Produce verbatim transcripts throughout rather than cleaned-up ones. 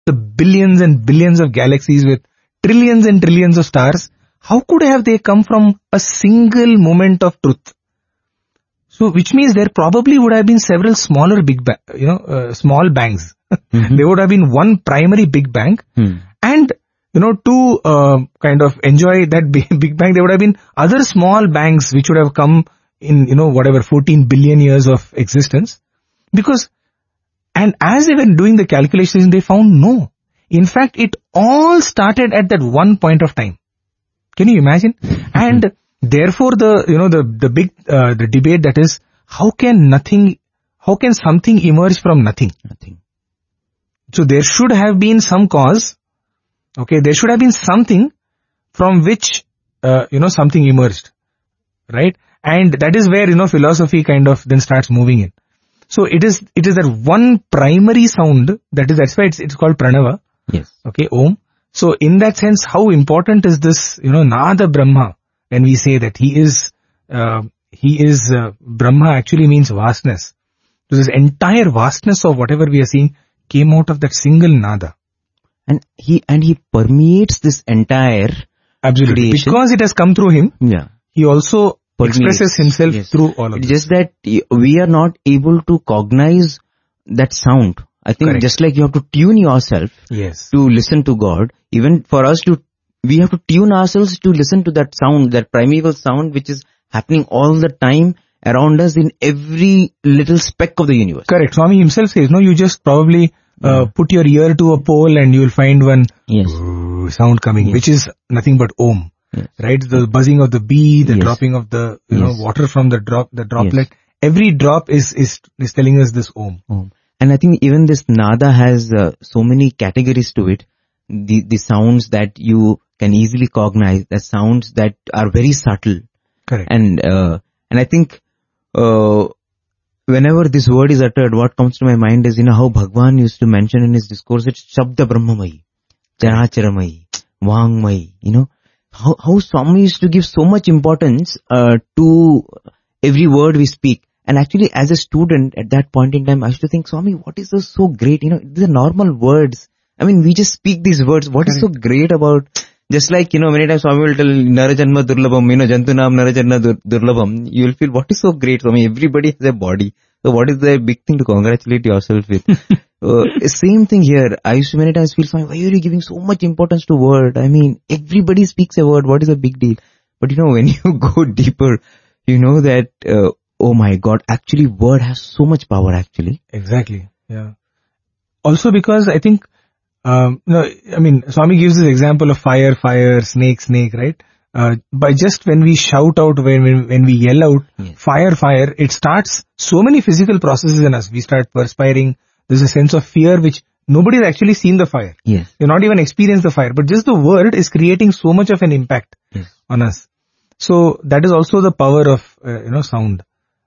the billions and billions of galaxies with trillions and trillions of stars, how could have they come from a single moment of truth? So, which means there probably would have been several smaller big bang, you know, uh, small bangs. Mm-hmm. There would have been one primary big bang, mm. and you know, to uh, kind of enjoy that big, big bang, there would have been other small bangs which would have come in, you know, whatever fourteen billion years of existence. Because, and as they were doing the calculations, they found no. In fact, it all started at that one point of time. Can you imagine? And therefore, the, you know, the, the big, uh, the debate that is, how can nothing, how can something emerge from nothing? Nothing. So there should have been some cause, okay, there should have been something from which, uh, you know, something emerged, right? And that is where, you know, philosophy kind of then starts moving in. So it is, it is that one primary sound, that is, that's why it's, it's called pranava. Yes. Okay, Om. So in that sense, how important is this, you know, Nada Brahma, when we say that he is, uh, he is, uh, Brahma actually means vastness. So this entire vastness of whatever we are seeing came out of that single nada. And he, and he permeates this entire Absolutely. creation. Because it has come through him. Yeah. He also permeates. Expresses himself yes. through all of it's this. Just that we are not able to cognize that sound. I think Correct. Just like you have to tune yourself yes. to listen to God, even for us to, we have to tune ourselves to listen to that sound, that primeval sound which is happening all the time around us in every little speck of the universe. Correct. Swami himself says, no, you just probably uh, put your ear to a pole and you will find one yes. sound coming, yes. which is nothing but Om. Yes. Right? The buzzing of the bee, the yes. dropping of the, you yes. know, water from the drop, the droplet. Yes. Every drop is, is, is telling us this Om. Om. And I think even this nada has uh, so many categories to it. The, the sounds that you can easily cognize, the sounds that are very subtle. Correct. And, uh, and I think, uh, whenever this word is uttered, what comes to my mind is, you know, how Bhagwan used to mention in his discourse, it's Shabda Brahmamayi, Characharamayi, Vangmayi, you know, how, how Swami used to give so much importance, uh, to every word we speak. And actually, as a student at that point in time, I used to think, Swami, what is this so great? You know, these are normal words. I mean, we just speak these words. What Correct. Is so great about, just like, you know, many times Swami will tell, Narajanma Durlabham, you know, Jantunam Narajanma Durlabham, you will feel, what is so great, Swami? Everybody has a body. So what is the big thing to congratulate yourself with? uh, same thing here. I used to many times feel, Swami, why are you giving so much importance to word? I mean, everybody speaks a word. What is a big deal? But you know, when you go deeper, you know that, uh, oh my God, actually word has so much power actually. Exactly. Yeah. Also because I think, um, no, I mean, Swami gives this example of fire, fire, snake, snake, right? Uh, by just when we shout out, when, when, when we yell out, yes. fire, fire, it starts so many physical processes in us. We start perspiring. There's a sense of fear which nobody has actually seen the fire. Yes. They've not even experienced the fire, but just the word is creating so much of an impact yes. on us. So that is also the power of, uh, you know, sound.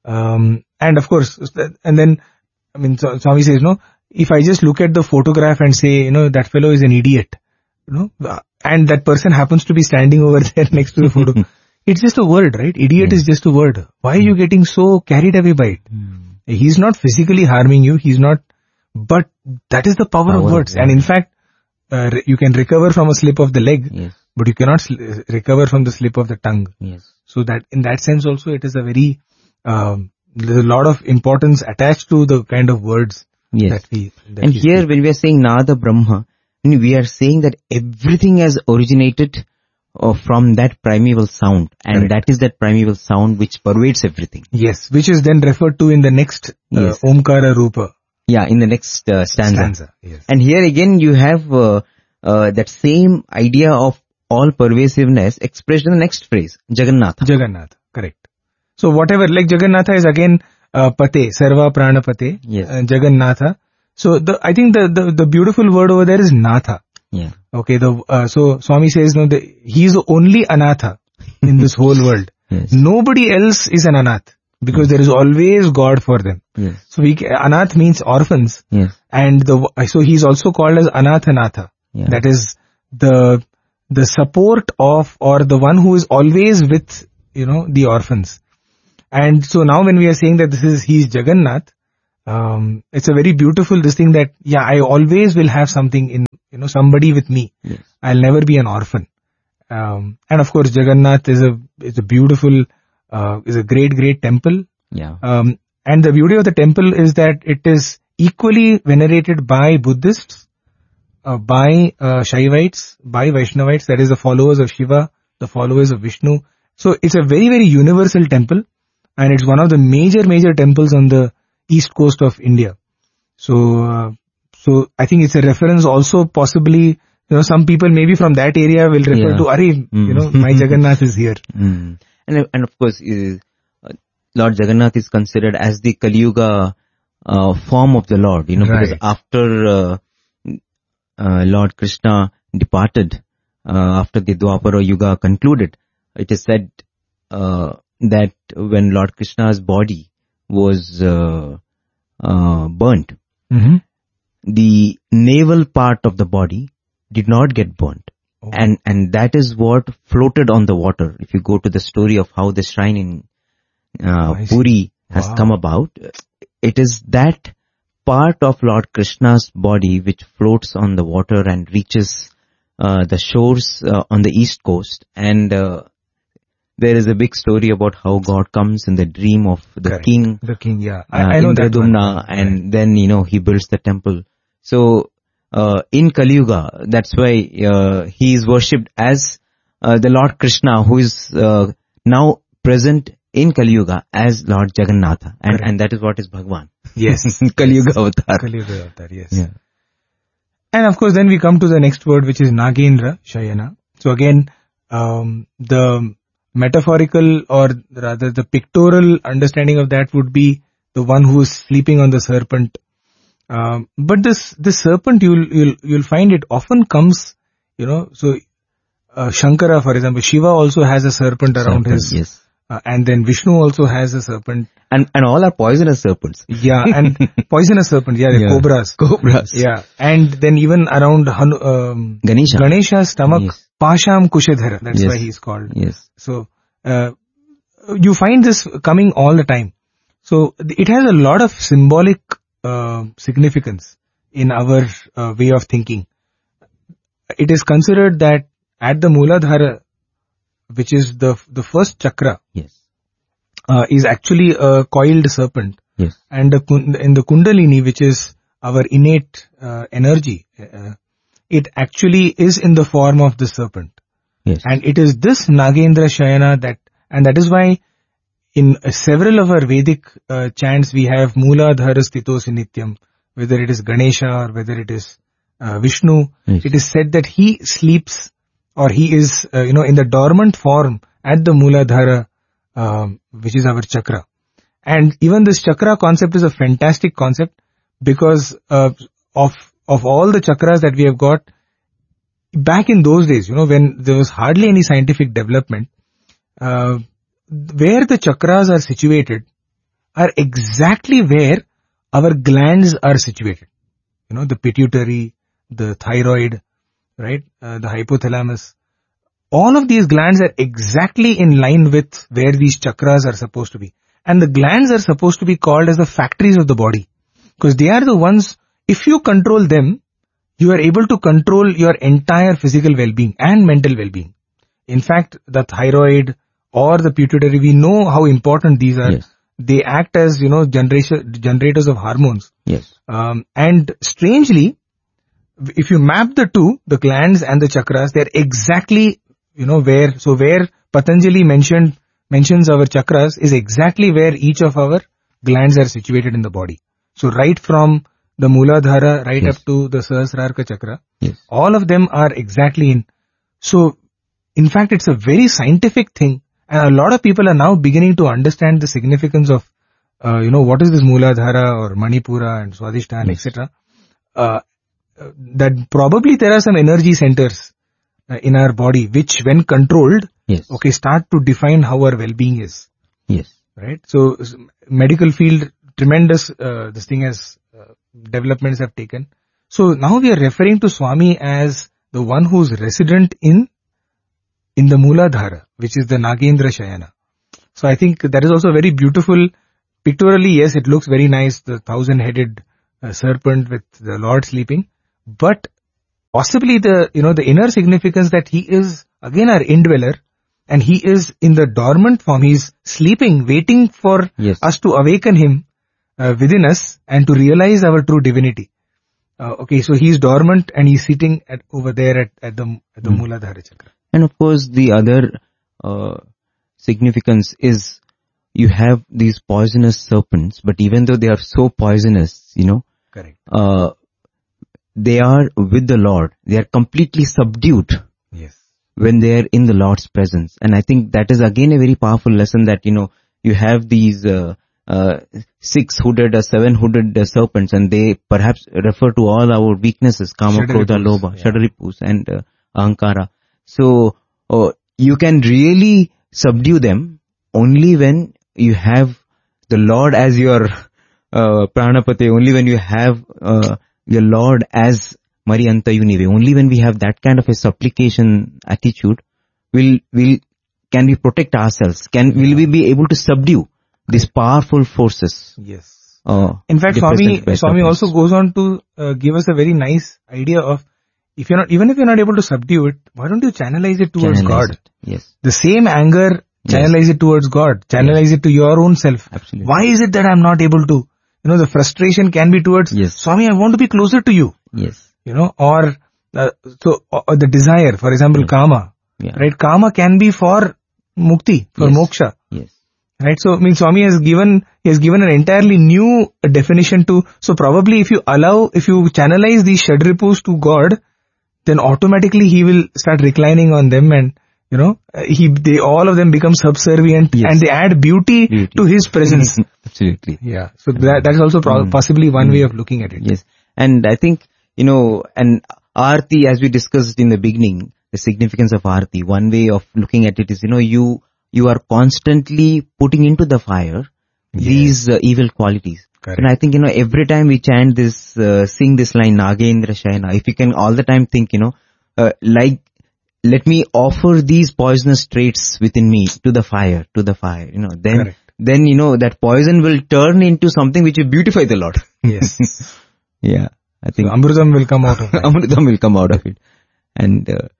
Um, and of course, and then, I mean, Swami says, no, if I just look at the photograph and say, you know, that fellow is an idiot, you know, and that person happens to be standing over there next to the photo, it's just a word, right? Idiot yeah. is just a word. Why are you getting so carried away by it? Mm. He's not physically harming you. He's not, but that is the power, power of words. Yeah. And in fact, uh, you can recover from a slip of the leg, yes. but you cannot sl- recover from the slip of the tongue. Yes. So that in that sense also it is a very, Um, there's a lot of importance attached to the kind of words yes. that we that and we here speak. When we are saying Nada Brahma, we are saying that everything has originated uh, from that primeval sound, and Correct. That is that primeval sound which pervades everything. Yes, which is then referred to in the next uh, yes. Omkara Rupa. Yeah, in the next uh, stanza. stanza yes. And here again you have uh, uh, that same idea of all pervasiveness expressed in the next phrase, Jagannatha. Jagannatha, correct. So whatever, like Jagannatha is again uh, Pate, Sarva Prana Pate, yes. uh, Jagannatha. So the I think the, the, the beautiful word over there is Natha. Yeah. Okay, the uh, so Swami says, no, the, he is the only Anatha in this whole world. Yes. Nobody else is an Anath because yes. there is always God for them. Yes. So we, Anath means orphans. Yes. And the so he is also called as Anathanatha. Yeah. That is the the support of, or the one who is always with, you know, the orphans. And so now when we are saying that this is, he is Jagannath, um, it's a very beautiful this thing that, yeah, I always will have something in, you know, somebody with me. Yes. I'll never be an orphan. Um, and of course, Jagannath is a, is a beautiful, uh, is a great, great temple. Yeah. Um, and the beauty of the temple is that it is equally venerated by Buddhists, uh, by, uh, Shaivites, by Vaishnavites, that is the followers of Shiva, the followers of Vishnu. So it's a very, very universal temple, and it's one of the major, major temples on the east coast of India. So, uh, so I think it's a reference also possibly, you know, some people maybe from that area will refer Yeah. to, Are, Mm. you know, my Jagannath is here. Mm. And and of course, uh, Lord Jagannath is considered as the Kali Yuga uh, form of the Lord. You know, Right. because after uh, uh, Lord Krishna departed, uh, after the Dwapara Yuga concluded, it is said uh, that when Lord Krishna's body was uh, uh, burnt, Mm-hmm. the navel part of the body did not get burnt. Oh. And and that is what floated on the water. If you go to the story of how the shrine in uh, I see. Puri has Wow. come about, it is that part of Lord Krishna's body which floats on the water and reaches uh, the shores uh, on the east coast. And uh, there is a big story about how God comes in the dream of the Correct. king, The king, yeah. I, uh, I know that one. Indradumna, and then, you know, he builds the temple. So, uh, in Kali Yuga, that's why, uh, he is worshipped as, uh, the Lord Krishna, who is, uh, now present in Kali Yuga as Lord Jagannatha. And, Correct. and that is what is Bhagwan. Yes. Kali Yuga avatar. Kali Yuga avatar, yes. Yeah. And of course, then we come to the next word, which is Nagendra Shayana. So again, um, the metaphorical, or rather the pictorial understanding of that would be the one who is sleeping on the serpent. Um, but this, this serpent, you'll, you'll, you'll find it often comes, you know, so, uh, Shankara, for example, Shiva also has a serpent around Serpent, his, yes. uh, and then Vishnu also has a serpent. And, and all are poisonous serpents. Yeah, and poisonous serpent, yeah, the Yeah. cobras. Cobras. Yeah, and then even around Hanu, um, Ganesha. Ganesha's stomach, Yes. Pasham Kushadhara, that's Yes. why he's called. Yes. So, uh, you find this coming all the time. So, it has a lot of symbolic uh, significance in our uh, way of thinking. It is considered that at the Mooladhara, which is the the first chakra, Yes. uh, is actually a coiled serpent. Yes. And the, kun- in the Kundalini, which is our innate uh, energy, uh, it actually is in the form of the serpent. Yes. And it is this Nagendra Shayana that, and that is why in uh, several of our Vedic uh, chants we have Mula Dhara Stitosi Nityam, whether it is Ganesha or whether it is uh, Vishnu, Yes. it is said that he sleeps or he is, uh, you know, in the dormant form at the Mula Dhara, um, which is our chakra. And even this chakra concept is a fantastic concept because uh, of of all the chakras that we have got, back in those days, you know, when there was hardly any scientific development, uh, where the chakras are situated are exactly where our glands are situated. You know, the pituitary, the thyroid, right, uh, the hypothalamus. All of these glands are exactly in line with where these chakras are supposed to be. And the glands are supposed to be called as the factories of the body. Because they are the ones, if you control them, you are able to control your entire physical well-being and mental well-being. In fact, the thyroid or the pituitary, we know how important these are. Yes. They act as, you know, generation, generators of hormones. Yes. Um, and strangely, if you map the two, the glands and the chakras, they're exactly, you know, where, so where Patanjali mentioned, mentions our chakras is exactly where each of our glands are situated in the body. So right from the Mooladhara right Yes. up to the Sahasrarka chakra, Yes. all of them are exactly in. So, in fact, it's a very scientific thing, and a lot of people are now beginning to understand the significance of, uh, you know, what is this Mooladhara or Manipura and Swadhisthana, Yes. et cetera. Uh, uh, that probably there are some energy centers uh, in our body which, when controlled, Yes. okay, start to define how our well-being is, Yes. right? So, s- medical field, tremendous, uh, this thing has, uh, developments have taken. So now we are referring to Swami as the one who's resident in, in the Mooladhara, which is the Nagendra Shayana. So I think that is also a very beautiful pictorially, yes, it looks very nice, the thousand-headed uh, serpent with the Lord sleeping, but possibly the, you know, the inner significance that he is, again, our indweller, and he is in the dormant form, he's sleeping, waiting for Yes. us to awaken him uh, within us and to realize our true divinity. Uh, okay, so he's dormant and he's sitting at, over there at, at the, at the Mm. Mooladhara Chakra. And of course, the other uh, significance is you have these poisonous serpents, but even though they are so poisonous, you know, Correct. uh, they are with the Lord. They are completely subdued Yes. when they are in the Lord's presence. And I think that is again a very powerful lesson that, you know, you have these uh, uh, six-hooded or seven-hooded uh, serpents, and they perhaps refer to all our weaknesses, kama, krodha, Shadaripus, lobha, yeah. shadaripus, and uh, ahankara. So uh, you can really subdue them only when you have the Lord as your uh, pranapate, only when you have uh, your Lord as Mariyanta Unive. Only when we have that kind of a supplication attitude, will will can we protect ourselves? Can will we be able to subdue these powerful forces? Yes. Uh, In fact, Swami, represented by Swami serpents? also goes on to uh, give us a very nice idea of, if you're not, even if you're not able to subdue it, why don't you channelize it towards Channelize God? it. Yes, The same anger, Yes. channelize it towards God. Channelize it to your own self. absolutely. Why is it that I'm not able to? You know, the frustration can be towards, Yes. Swami, I want to be closer to you. Yes. You know, or, uh, so, or the desire, for example, Yeah. kama. Yeah. Right? Kama can be for mukti, for Yes. moksha. Yes. Right? So, I mean, Swami has given, he has given an entirely new definition to, so probably if you allow, if you channelize these Shadripus to God, then automatically he will start reclining on them, and, you know, uh, he, they, all of them become subservient, Yes. and they add beauty, Beauty. to his presence. Absolutely. Yeah. So that, that is also pro- Mm. possibly one Mm. way of looking at it. Yes. And I think, you know, and Aarti, as we discussed in the beginning, the significance of Aarti, one way of looking at it is, you know, you, you are constantly putting into the fire Yes. these uh, evil qualities. Correct. And I think, you know, every time we chant this, uh, sing this line, Nagendra Shayana, if you can all the time think, you know, uh, like, let me offer these poisonous traits within me to the fire, to the fire, you know, then, Correct. then, you know, that poison will turn into something which will beautify the Lord. Yes. Yeah, I think So Amrutam will come out of that. Amritam will come out of it. And uh,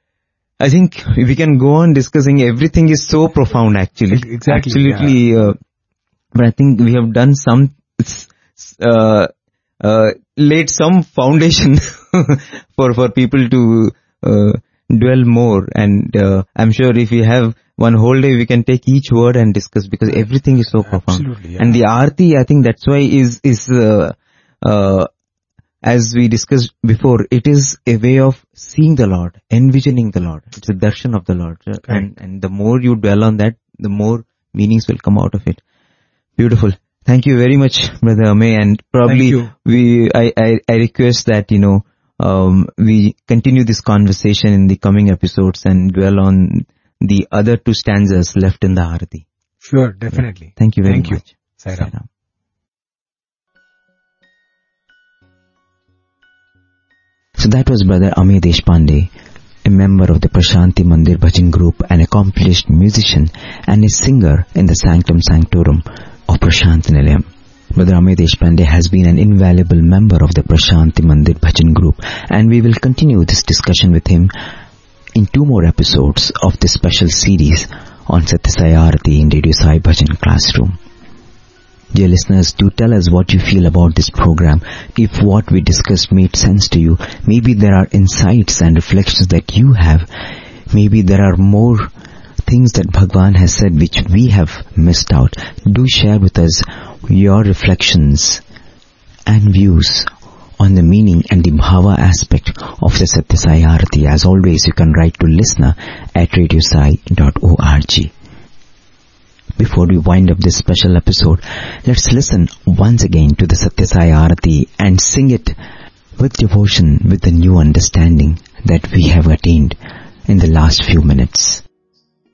I think we can go on discussing. Everything is so profound, actually. Exactly, Absolutely. Uh, but I think we have done some, uh, uh, laid some foundation for, for people to uh, dwell more. And uh, I'm sure if we have one whole day, we can take each word and discuss, because everything is so profound. Absolutely, yeah. And the Aarti, I think that's why is, is, uh, uh, as we discussed before, it is a way of seeing the Lord, envisioning the Lord. It's a darshan of the Lord. And, and the more you dwell on that, the more meanings will come out of it. Beautiful. Thank you very much, Brother Amey. And probably Thank you. we, I, I, I request that, you know, um, we continue this conversation in the coming episodes and dwell on the other two stanzas left in the Aarti. Sure, definitely. Thank you very Thank you. much. Sai Ram. Sai Ram. So that was Brother Amey Deshpande, a member of the Prashanti Mandir Bhajan group, an accomplished musician and a singer in the Sanctum Sanctorum of Prashanti Nilayam. Brother Amey Deshpande has been an invaluable member of the Prashanti Mandir Bhajan group, and we will continue this discussion with him in two more episodes of this special series on Satya Sai Aarti in Radio Sai Bhajan Classroom. Dear listeners, do tell us what you feel about this program. If what we discussed made sense to you, maybe there are insights and reflections that you have. Maybe there are more things that Bhagwan has said which we have missed out. Do share with us your reflections and views on the meaning and the bhava aspect of the Satya Sai Aarti. As always, you can write to listener at radiosai dot org. Before we wind up this special episode, let's listen once again to the Satya Sai Aarti and sing it with devotion, with the new understanding that we have attained in the last few minutes.